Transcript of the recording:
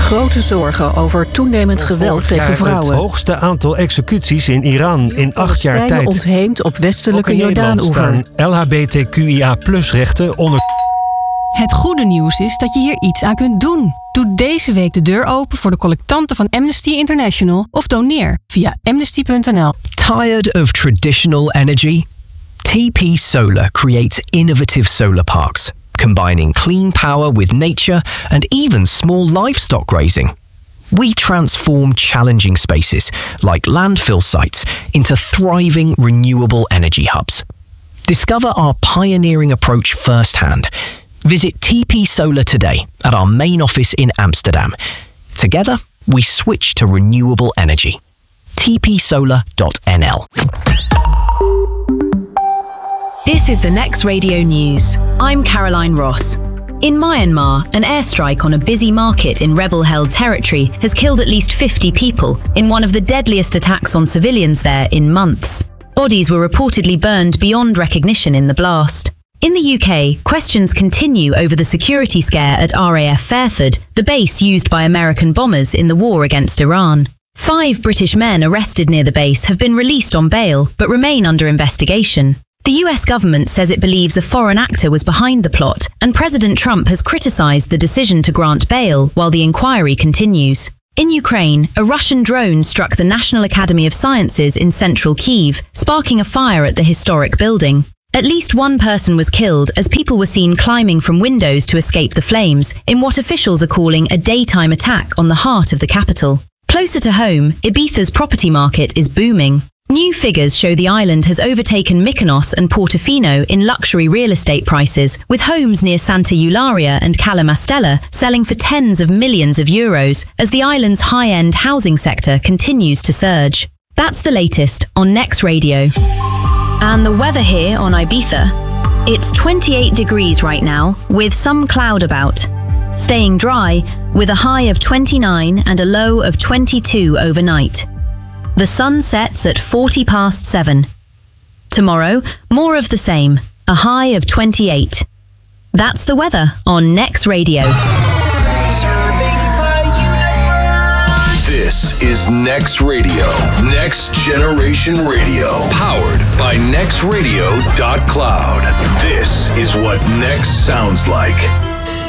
grote zorgen over toenemend geweld tegen vrouwen. Het hoogste aantal executies in Iran in 8 jaar tijd. Ontheemd op westelijke Jordaanoever. LHBTQIA+-rechten onder... Het goede nieuws is dat je hier iets aan kunt doen. Doe deze week de deur open voor de collectanten van Amnesty International of doneer via amnesty.nl. Tired of traditional energy? TP Solar creates innovative solar parks, combining clean power with nature and even small livestock grazing. We transform challenging spaces, like landfill sites, into thriving renewable energy hubs. Discover our pioneering approach firsthand. Visit TP Solar today at our main office in Amsterdam. Together, we switch to renewable energy. tpsolar.nl. This is the Next Radio News. I'm Caroline Ross. In Myanmar, an airstrike on a busy market in rebel-held territory has killed at least 50 people in one of the deadliest attacks on civilians there in months. Bodies were reportedly burned beyond recognition in the blast. In the UK, questions continue over the security scare at RAF Fairford, the base used by American bombers in the war against Iran. 5 British men arrested near the base have been released on bail, but remain under investigation. The US government says it believes a foreign actor was behind the plot, and President Trump has criticized the decision to grant bail while the inquiry continues. In Ukraine, a Russian drone struck the National Academy of Sciences in central Kyiv, sparking a fire at the historic building. At least one person was killed as people were seen climbing from windows to escape the flames in what officials are calling a daytime attack on the heart of the capital. Closer to home, Ibiza's property market is booming. New figures show the island has overtaken Mykonos and Portofino in luxury real estate prices, with homes near Santa Eulalia and Cala Mastella selling for tens of millions of euros as the island's high-end housing sector continues to surge. That's the latest on Next Radio. And the weather here on Ibiza. It's 28 degrees right now, with some cloud about. Staying dry, with a high of 29 and a low of 22 overnight. The sun sets at 7:40. Tomorrow, more of the same, a high of 28. That's the weather on Next Radio. This is Next Radio, Next Generation Radio, powered by nextradio.cloud. This is what Next sounds like.